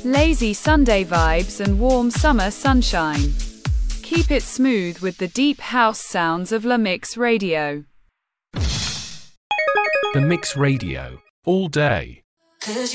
Lazy Sunday vibes and warm summer sunshine. Keep it smooth with the deep house sounds of La Mix Radio. The Mix Radio. All day.